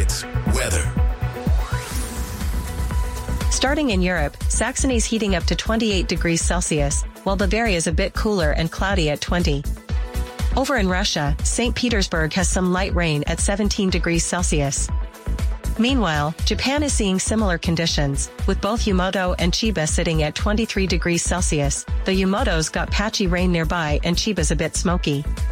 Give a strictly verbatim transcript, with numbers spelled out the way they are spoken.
States weather. Starting in Europe, Saxony's heating up to twenty-eight degrees Celsius, while Bavaria is a bit cooler and cloudy at twenty. Over in Russia, Saint Petersburg has some light rain at seventeen degrees Celsius. Meanwhile, Japan is seeing similar conditions, with both Yamato and Chiba sitting at twenty-three degrees Celsius, though Yamato's got patchy rain nearby and Chiba's a bit smoky.